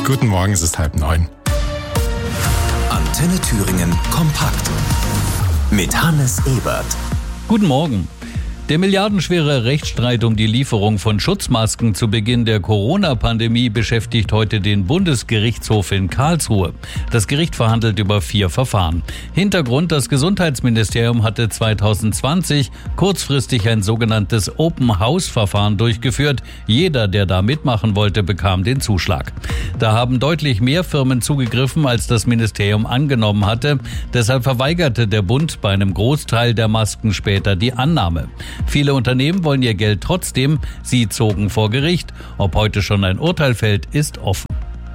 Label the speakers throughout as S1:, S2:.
S1: Guten Morgen, es ist 8:30.
S2: Antenne Thüringen kompakt mit Hannes Ebert.
S3: Guten Morgen. Der milliardenschwere Rechtsstreit um die Lieferung von Schutzmasken zu Beginn der Corona-Pandemie beschäftigt heute den Bundesgerichtshof in Karlsruhe. Das Gericht verhandelt über 4 Verfahren. Hintergrund: Das Gesundheitsministerium hatte 2020 kurzfristig ein sogenanntes Open-House-Verfahren durchgeführt. Jeder, der da mitmachen wollte, bekam den Zuschlag. Da haben deutlich mehr Firmen zugegriffen, als das Ministerium angenommen hatte. Deshalb verweigerte der Bund bei einem Großteil der Masken später die Annahme. Viele Unternehmen wollen ihr Geld trotzdem. Sie zogen vor Gericht. Ob heute schon ein Urteil fällt, ist offen.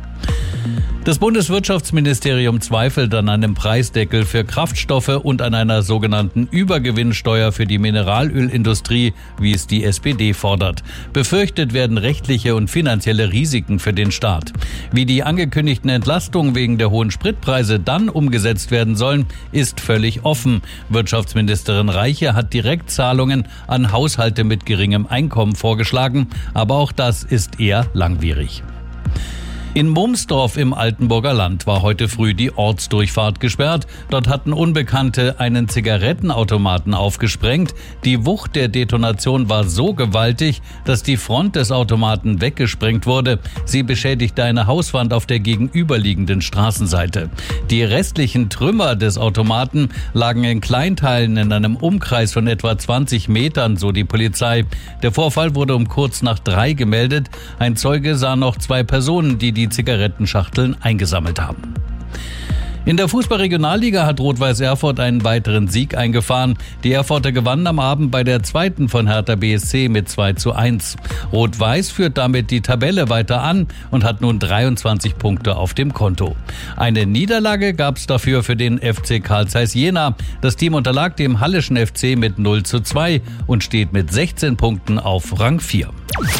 S3: Das Bundeswirtschaftsministerium zweifelt an einem Preisdeckel für Kraftstoffe und an einer sogenannten Übergewinnsteuer für die Mineralölindustrie, wie es die SPD fordert. Befürchtet werden rechtliche und finanzielle Risiken für den Staat. Wie die angekündigten Entlastungen wegen der hohen Spritpreise dann umgesetzt werden sollen, ist völlig offen. Wirtschaftsministerin Reiche hat Direktzahlungen an Haushalte mit geringem Einkommen vorgeschlagen, aber auch das ist eher langwierig. In Mumsdorf im Altenburger Land war heute früh die Ortsdurchfahrt gesperrt. Dort hatten Unbekannte einen Zigarettenautomaten aufgesprengt. Die Wucht der Detonation war so gewaltig, dass die Front des Automaten weggesprengt wurde. Sie beschädigte eine Hauswand auf der gegenüberliegenden Straßenseite. Die restlichen Trümmer des Automaten lagen in Kleinteilen in einem Umkreis von etwa 20 Metern, so die Polizei. Der Vorfall wurde um kurz nach 3 gemeldet. Ein Zeuge sah noch 2 Personen, die Zigarettenschachteln eingesammelt haben. In der Fußball-Regionalliga hat Rot-Weiß Erfurt einen weiteren Sieg eingefahren. Die Erfurter gewannen am Abend bei der zweiten von Hertha BSC mit 2:1. Rot-Weiß führt damit die Tabelle weiter an und hat nun 23 Punkte auf dem Konto. Eine Niederlage gab es dafür für den FC Carl Zeiss Jena. Das Team unterlag dem Halleschen FC mit 0:2 und steht mit 16 Punkten auf Rang 4.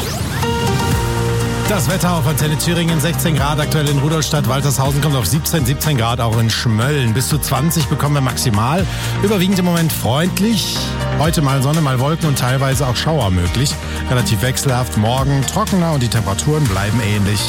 S1: Das Wetter auf Antenne Thüringen, 16 Grad aktuell in Rudolstadt, Waltershausen kommt auf 17 Grad auch in Schmölln. Bis zu 20 bekommen wir maximal. Überwiegend im Moment freundlich. Heute mal Sonne, mal Wolken und teilweise auch Schauer möglich. Relativ wechselhaft, morgen trockener und die Temperaturen bleiben ähnlich.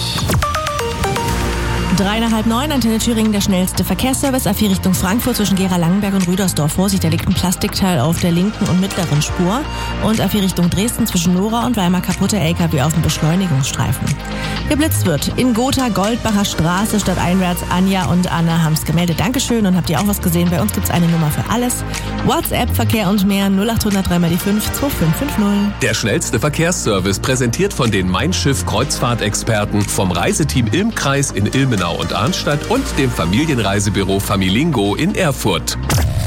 S4: 8:30, Antenne Thüringen, der schnellste Verkehrsservice. A4 Richtung Frankfurt zwischen Gera-Langenberg und Rüdersdorf. Vorsicht, da liegt ein Plastikteil auf der linken und mittleren Spur. Und A4 Richtung Dresden zwischen Nora und Weimar kaputte LKW auf dem Beschleunigungsstreifen. Geblitzt wird in Gotha, Goldbacher Straße, stadteinwärts. Anja und Anna haben es gemeldet. Dankeschön. Und habt ihr auch was gesehen? Bei uns gibt's eine Nummer für alles. WhatsApp, Verkehr und mehr 0800 3x5 2550.
S2: Der schnellste Verkehrsservice, präsentiert von den Mein Schiff Kreuzfahrtexperten vom Reiseteam Ilm-Kreis in Ilmenau und Arnstadt und dem Familienreisebüro Familingo in Erfurt.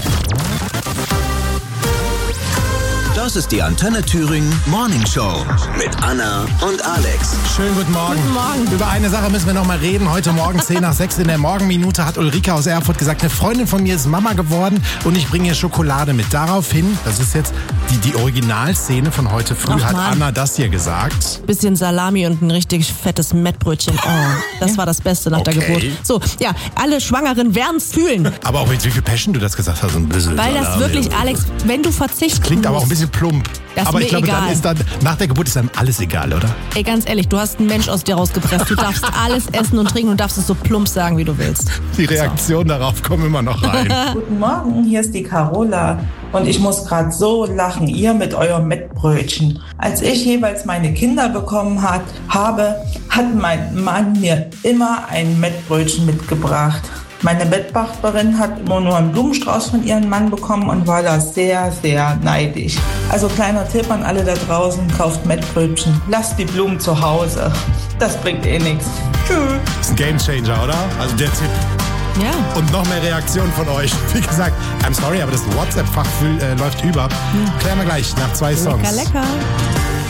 S2: Das ist die Antenne Thüringen Morning Show mit Anna und Alex.
S1: Schönen guten Morgen.
S4: Guten Morgen.
S1: Über eine Sache müssen wir noch mal reden. Heute Morgen 5:10 in der Morgenminute hat Ulrike aus Erfurt gesagt, eine Freundin von mir ist Mama geworden und ich bringe ihr Schokolade mit. Daraufhin, das ist jetzt die Originalszene von heute früh, hat Anna das hier gesagt.
S4: Bisschen Salami und ein richtig fettes Mettbrötchen. Oh, das war das Beste nach der Geburt. So, ja, alle Schwangeren werden's fühlen.
S1: Aber auch mit wie viel Passion du das gesagt hast, so ein bisschen.
S4: Weil das wirklich, Alex, wenn du verzichtest.
S1: Klingt aber auch ein bisschen plump.
S4: Das ist
S1: aber
S4: mir
S1: ich glaube,
S4: egal.
S1: Nach der Geburt ist dann alles egal, oder?
S4: Ey, ganz ehrlich, du hast einen Mensch aus dir rausgepresst. Du darfst alles essen und trinken und darfst es so plump sagen, wie du willst.
S1: Die Reaktion darauf kommen immer noch rein.
S5: Guten Morgen, hier ist die Carola und ich muss gerade so lachen, ihr mit eurem Mettbrötchen. Als ich jeweils meine Kinder bekommen habe, hat mein Mann mir immer ein Mettbrötchen mitgebracht. Meine Bettwäscherin hat immer nur einen Blumenstrauß von ihrem Mann bekommen und war da sehr, sehr neidisch. Also kleiner Tipp an alle da draußen, kauft Mettbrötchen, lasst die Blumen zu Hause. Das bringt eh nichts. Tschüss.
S1: Das ist ein Gamechanger, oder? Also der Tipp.
S4: Ja.
S1: Und noch mehr Reaktionen von euch. Wie gesagt, I'm sorry, aber das WhatsApp-Fach läuft über. Klären wir gleich nach 2 Songs.
S4: Lecker, lecker.